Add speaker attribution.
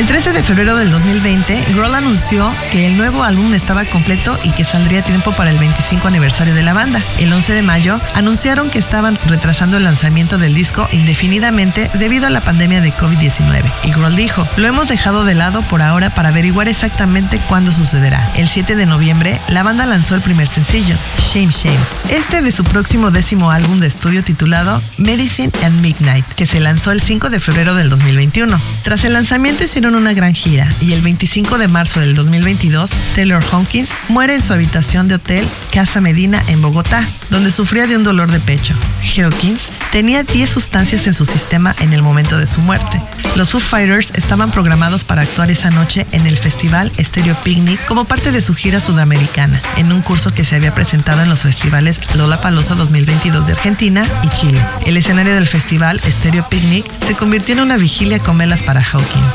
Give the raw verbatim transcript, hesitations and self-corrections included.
Speaker 1: El trece de febrero del dos mil veinte, Grohl anunció que el nuevo álbum estaba completo y que saldría a tiempo para el veinticinco aniversario de la banda. El once de mayo, anunciaron que estaban retrasando el lanzamiento del disco indefinidamente debido a la pandemia de covid diecinueve. Y Grohl dijo, lo hemos dejado de lado por ahora para averiguar exactamente cuándo sucederá. El siete de noviembre, la banda lanzó el primer sencillo, Shame Shame, este de su próximo décimo álbum de estudio titulado Medicine and Midnight, que se lanzó el cinco de febrero del dos mil veintiuno. Tras el lanzamiento hicieron una gran gira y el veinticinco de marzo del dos mil veintidós, Taylor Hawkins muere en su habitación de hotel Casa Medina en Bogotá, donde sufría de un dolor de pecho. Hawkins tenía diez sustancias en su sistema en el momento de su muerte. Los Foo Fighters estaban programados para actuar esa noche en el festival Stereo Picnic como parte de su gira sudamericana, en un curso que se había presentado en los festivales Lollapalooza dos mil veintidós de Argentina y Chile. El escenario del festival Stereo Picnic se convirtió en una vigilia con velas para Hawkins.